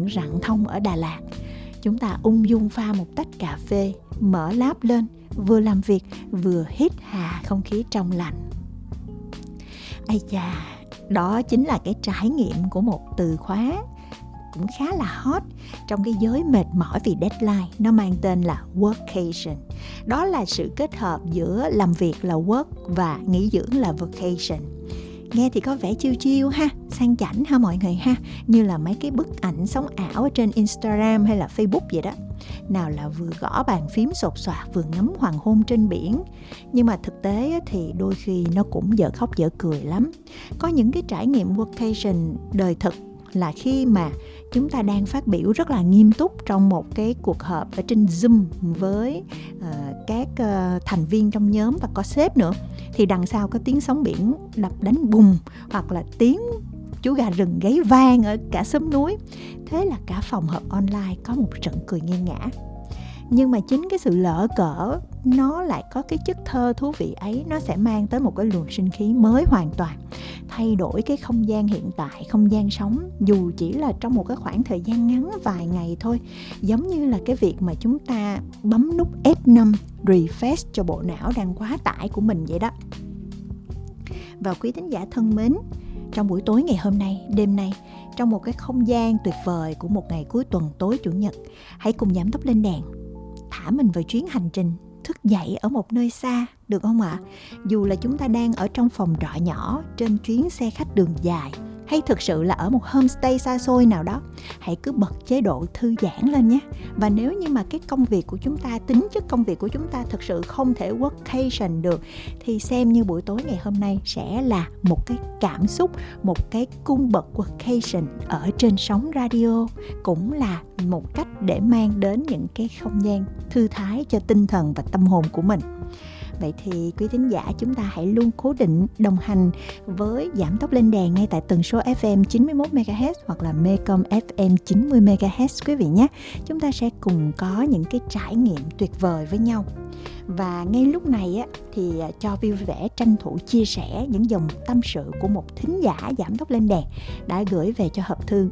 những rặng thông ở Đà Lạt. Chúng ta ung dung pha một tách cà phê, mở laptop lên, vừa làm việc vừa hít hà không khí trong lành. Ây chà, đó chính là cái trải nghiệm của một từ khóa cũng khá là hot trong cái giới mệt mỏi vì deadline. Nó mang tên là workation. Đó là sự kết hợp giữa làm việc là work và nghỉ dưỡng là vacation. Nghe thì có vẻ chill chill ha, sang chảnh ha mọi người ha, như là mấy cái bức ảnh sống ảo ở trên Instagram hay là Facebook vậy đó. Nào là vừa gõ bàn phím sột soạt vừa ngắm hoàng hôn trên biển. Nhưng mà thực tế thì đôi khi nó cũng dở khóc dở cười lắm. Có những cái trải nghiệm workation đời thực là khi mà chúng ta đang phát biểu rất là nghiêm túc trong một cái cuộc họp ở trên Zoom với các thành viên trong nhóm và có sếp nữa, thì đằng sau có tiếng sóng biển đập đánh bùng, hoặc là tiếng chú gà rừng gáy vang ở cả xóm núi. Thế là cả phòng họp online có một trận cười nghiêng ngã. Nhưng mà chính cái sự lỡ cỡ nó lại có cái chất thơ thú vị ấy. Nó sẽ mang tới một cái luồng sinh khí mới hoàn toàn, thay đổi cái không gian hiện tại, không gian sống, dù chỉ là trong một cái khoảng thời gian ngắn vài ngày thôi. Giống như là cái việc mà chúng ta bấm nút F5 refresh cho bộ não đang quá tải của mình vậy đó. Và quý thính giả thân mến, trong buổi tối ngày hôm nay, đêm nay, trong một cái không gian tuyệt vời của một ngày cuối tuần tối chủ nhật, hãy cùng giảm tốc lên đèn, thả mình vào chuyến hành trình thức dậy ở một nơi xa, được không ạ? Dù là chúng ta đang ở trong phòng trọ nhỏ, trên chuyến xe khách đường dài, hay thực sự là ở một homestay xa xôi nào đó, hãy cứ bật chế độ thư giãn lên nhé. Và nếu như mà cái công việc của chúng ta, tính chất công việc của chúng ta thực sự không thể workation được, thì xem như buổi tối ngày hôm nay sẽ là một cái cảm xúc, một cái cung bậc workation ở trên sóng radio, cũng là một cách để mang đến những cái không gian thư thái cho tinh thần và tâm hồn của mình. Vậy thì quý thính giả, chúng ta hãy luôn cố định đồng hành với Giảm Tốc Lên Đèn ngay tại tần số FM 91MHz hoặc là Mecom FM 90MHz quý vị nhé. Chúng ta sẽ cùng có những cái trải nghiệm tuyệt vời với nhau. Và ngay lúc này á, thì cho vui vẻ tranh thủ chia sẻ những dòng tâm sự của một thính giả Giảm Tốc Lên Đèn đã gửi về cho hộp thư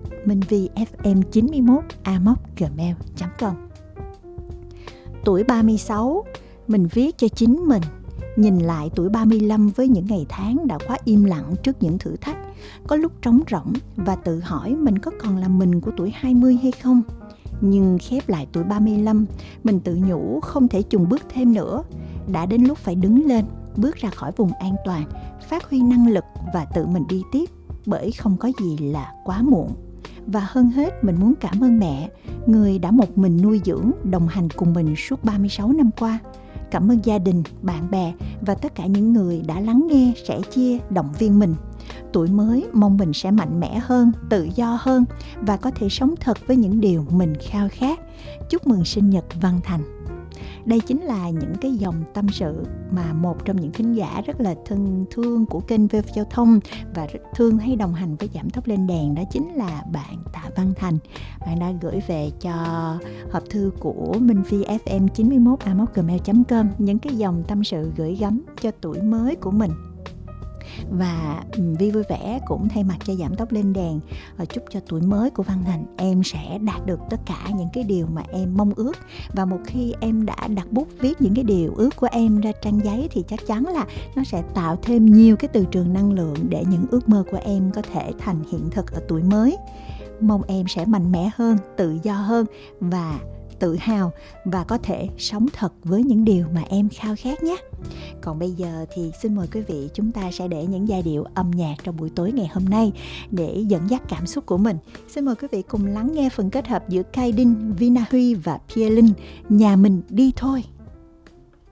minhvfm91@gmail.com. Tuổi 36, mình viết cho chính mình, nhìn lại tuổi 35 với những ngày tháng đã quá im lặng trước những thử thách, có lúc trống rỗng và tự hỏi mình có còn là mình của tuổi 20 hay không. Nhưng khép lại tuổi 35, mình tự nhủ không thể chùn bước thêm nữa. Đã đến lúc phải đứng lên, bước ra khỏi vùng an toàn, phát huy năng lực và tự mình đi tiếp, bởi không có gì là quá muộn. Và hơn hết, mình muốn cảm ơn mẹ, người đã một mình nuôi dưỡng, đồng hành cùng mình suốt 36 năm qua. Cảm ơn gia đình, bạn bè và tất cả những người đã lắng nghe, sẻ chia, động viên mình. Tuổi mới mong mình sẽ mạnh mẽ hơn, tự do hơn và có thể sống thật với những điều mình khao khát. Chúc mừng sinh nhật Văn Thành. Đây chính là những cái dòng tâm sự mà một trong những thính giả rất là thân thương của kênh VOV Giao thông và rất thương hay đồng hành với Giảm Tốc Lên Đèn, đó chính là bạn Tạ Văn Thành. Bạn đã gửi về cho hộp thư của minhvfm91@gmail.com những cái dòng tâm sự gửi gắm cho tuổi mới của mình. Và Vi vui vẻ cũng thay mặt cho Giảm Tốc Lên Đèn chúc cho tuổi mới của Văn Thành em sẽ đạt được tất cả những cái điều mà em mong ước. Và một khi em đã đặt bút viết những cái điều ước của em ra trang giấy thì chắc chắn là nó sẽ tạo thêm nhiều cái từ trường năng lượng để những ước mơ của em có thể thành hiện thực ở tuổi mới. Mong em sẽ mạnh mẽ hơn, tự do hơn và tự hào và có thể sống thật với những điều mà em khao khát nhé. Còn bây giờ thì xin mời quý vị, chúng ta sẽ để những giai điệu âm nhạc trong buổi tối ngày hôm nay để dẫn dắt cảm xúc của mình. Xin mời quý vị cùng lắng nghe phần kết hợp giữa Kaidin, Vina Huy và Pierre Linh, Nhà Mình Đi Thôi.